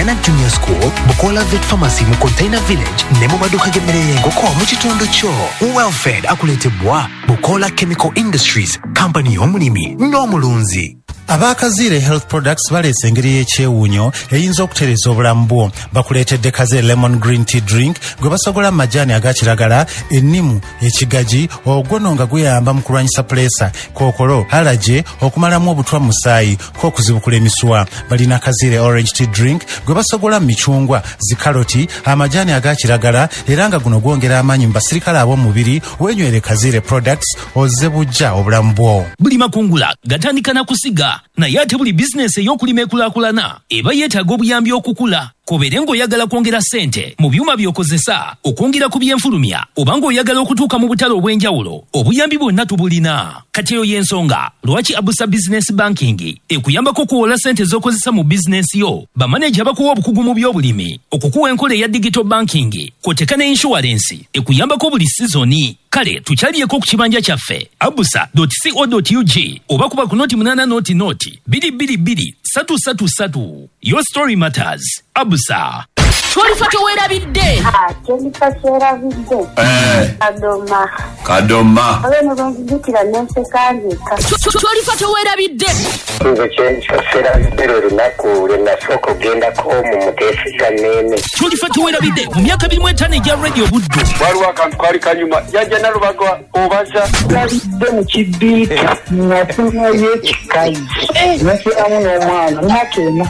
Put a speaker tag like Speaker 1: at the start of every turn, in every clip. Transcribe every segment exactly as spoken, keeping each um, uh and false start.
Speaker 1: Siena Junior School, Bukola Vet Pharmacy mu Container Village, ne mu maduka g'emmere y'enkoko mu kitundu kyo. Wellfed akuleetebwa Bukola Chemical Industries, company y'omulimi n'omulunzi.
Speaker 2: Abakazire Health Products balese engeri y'ekyewuunyo eyinza okutereza obulamu bwo. Bakuleetedde Kazire Lemon Green Tea Drink gwe basogola mu majaani aga kiragala, ennimu, ekigaji, ogwono nga guyamba mu kulwanyisa pulesa, kookolo, allergy, okumalamu obutwa mu musaayi, k'okuzibukula emiswa. Balina Kazire Orange Tea Drink gwe basogola mu micungwa, zikaloti, amajaani aga kiragala, era nga guno gwongera amaanyi mu basirikale ab'omubiri. Wenywere Kazire Products ozze bujja obulamu bwo.
Speaker 3: Buli makungula gatandika na kusiga. Naye ate buli bizinesi ey'okulima ekulaakulana eba yeetaaga obuyambi okukula. Kobeere ng'oyagala kwongera ssente mu byuma by'okozesa, okwongera ku byenfulumya, oba ng'oyagala okutuuka mu butale obw'enjawulo, obuyambi bwonna tubulina. Kati eyo y'ensonga lwaki Abusa Business Banking ekuyambako okuwola ssente z'okozesa mu bizinesi yo. Bamaneja bakuwa obukugu mu by'obulimi, okukuwa enkola eya digital banking, kw'oteeka ne insurance ekuyambako buli sizoni. Kale tukyaliyeko ku kibanja kyaffe abusa dot co dot u g oba kuba ku noti munana noti noti biri biri biri satu satu satu. Your story matters. Abusa.
Speaker 4: Twalifa towerabidde.
Speaker 5: Ah, twalifa towerabidde.
Speaker 6: Eh.
Speaker 5: Kadoma.
Speaker 6: Kadoma.
Speaker 5: Abene banjukira nensekandika.
Speaker 4: Twalifa towerabidde.
Speaker 7: Nze kyensasera biro lunaku lwenasooka ogendako mu muteesiza nene.
Speaker 3: Twalifa towerabidde mu myaka abiri mu etaano egya Radio Buddu.
Speaker 6: Waliwo akantu kali kanyuma jajja Nalubagwa obaza.
Speaker 7: Yalidde mu kibiika ng'atuma y'ekikazi. Nasiramu n'omwana nakena.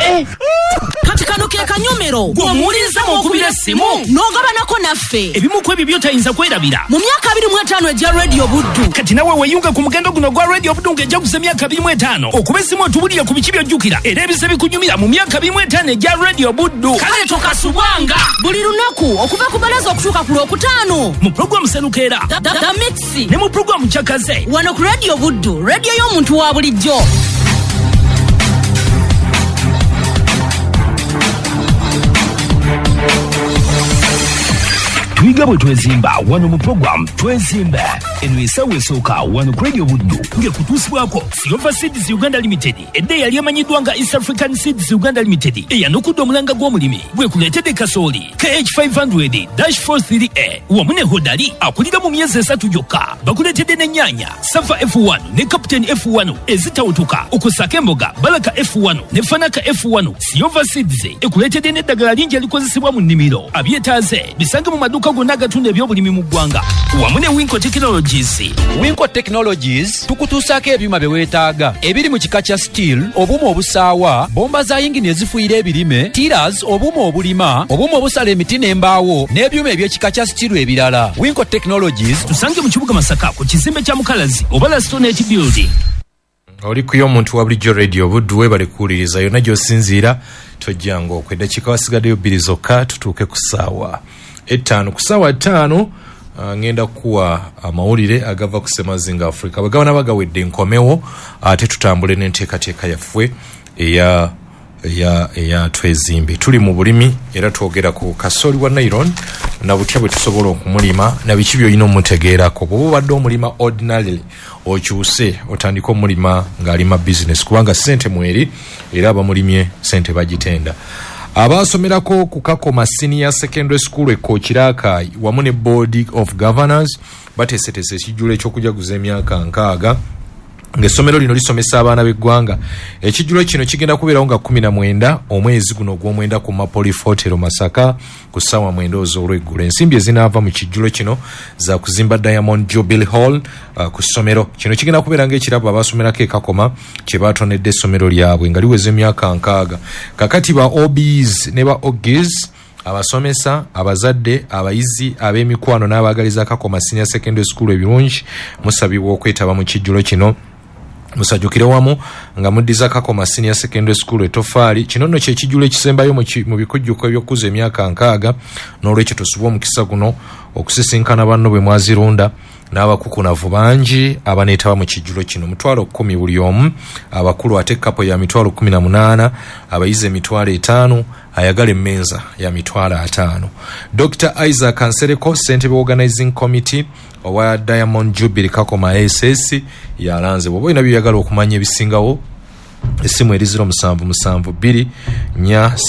Speaker 4: Kati kano ke kanyomero gw'omuwuliriza mw'okubira essimu n'ogabanako naffe
Speaker 3: ebimu ku ebyo by'otayinza kwerabira
Speaker 4: mu myaka abiri mu etaano egya Radio Buddu.
Speaker 3: Kati nawe weeyunga ku mugendo guno gwa Radio Buddu ng'ejjaguza emyaka abiri mu etaano okuba essimu otubulire ku biki by'ojjukira era ebise bikunyumira mu myaka abiri mu etaano egya Radio Buddu.
Speaker 4: Kale tokasubwanga buli lunaku okuva ku balaza okutuuka ku lwokutaano
Speaker 3: mu pulogulamu Serukeera,
Speaker 4: The Mix
Speaker 3: ne mu pulogulamu Kyakaze
Speaker 4: wano ku Radio Buddu, radio y'omuntu wa bulijjo.
Speaker 3: Twiga bwe twezimba wano mu program Twezimbe eno esawa esooka wano ku Radio Buddu ng'ekutuusibwako Silver Seeds Uganda Limited, edda eyali emanyiddwa nga East African Seeds Uganda Limited eyanukudde omulanga gw'omulimi bwekuleetedde kasooli K H five hundred dash forty-three A wamu ne Hodali akulira mu myezi esatu gyokka. Bakuleetedde n'ennyaanya Safa F one ne Captain F one ezitawutuka, okusaka emboga Baraka F one ne Fanaka F one. Silver Seeds ekuleetedde n'eddagala lingi erikozesebwa mu nnimiro. Abyetaaze bisange mu maduuka gonna agatunda ebyobulimi mu ggwanga wamu ne Winco Technologies.
Speaker 8: Winco Technologies tukutuusaako ebyuma bye weetaaga ebiri mu kika kya steel, obuuma obusaawa, bomba za yingini ezifuuyira ebirime, tiras, obuuma obulima, obuuma obusala emiti n'embaawo n'ebyuma eby'ekika kya steel ebirala. Winco Technologies
Speaker 3: tusange mu kibuga Masaka ku kizimbe kya Mukalazi oba Lastonate Building.
Speaker 9: Oli kuyo omuntu wa bulijjo Radio Buddu webale kuwuliriza yonna gy'osinziira tojjanga okweddakiika wasigaddeyo bbiri zokka tutuuke ku ssaawa etaano. Ku ssaawa ttaano uh, ngenda kuwa amawulire uh, agava ku Semazinga Africa bwe gabana bagawedde enkomewo ate uh, tutambule n'enteekateeka yaffe eya ya ya Twezimbe. Tuli mu bulimi era twogera ku kasooli wa nylon na butya bwe tusobola okumulima na biki by'olina omutegeerako. Bw'oba obadde omulima ordinarily okyuse otandika omulima ng'alima business kubanga ssente mweri era abamulimye ssente bagitenda. Abasomerako ku Kakoma Senior Secondary School ekkookiraaka wamu ne Board of Governors bateeseteese ekijjulo eky'okujaguza emyaka nkaaga ng'essomero lino lisomesa abaana b'eggwanga. Ekijjulo kino kigenda kubeerawo nga kumi na mwenda omwezi guno ogw'omwenda ku Mapoli Fotero Masaka ku ssaawa mwenda ez'olweggulo. Ensimbi ezinaava mu kijjulo kino za kuzimba Diamond Jubilee Hall uh, ku ssomero. Kino kigenda kubeera ng'ekirabo abasomerako e Kakoma kye baatonedde essomero lyabwe nga liweza emyaka nkaaga. Kakati ba O Bs ne ba O Gs, abasomesa, abazadde, abayizi, ab'emikwano n'abaagaliza Kakoma Senior Secondary School ebirungi musabibwa okwetaba mu kijjulo kino. Musajjukire wamu nga muddiza Kakoma Senior Secondary School etofaali. Kino nno kye kijjulo ekisembayo mu bikujjuko eby'okukuza emyaka nkaaga, n'olwekyo tosubwa omukisa guno okusisinkana banno bwe mwazirunda n'abakukunavu bangi abaneetaba mu kijjulo kino. Mitwalo kkumi buli omu, abakulu ate kapo ya mitwalo kkumi na munaana, abayizi emitwalo etaano, ayagala emmenza ya mitwalo ataano. Doctor Isaac Ansereko, Ssentebe Organizing Committee owa Diamond Jubilee Kakoma S S yalanze bw'oba olina by'oyagala okumanya ebisingawo essimu eri zero musanvu musanvu bbiri nnya